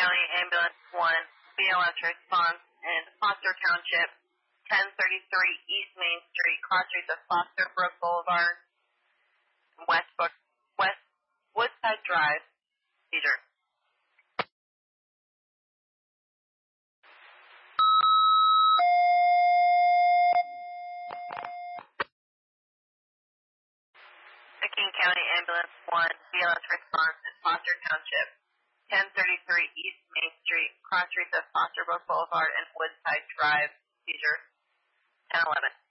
County Ambulance 1, BLS response in Foster Township, 1033 East Main Street, cross streets of Foster Brook Boulevard, West Woodside Drive, seizure. King County Ambulance 1, BLS response in Foster Township, 1033 East Main Street, cross streets of Foster Brook Boulevard and Woodside Drive, seizure, 1011.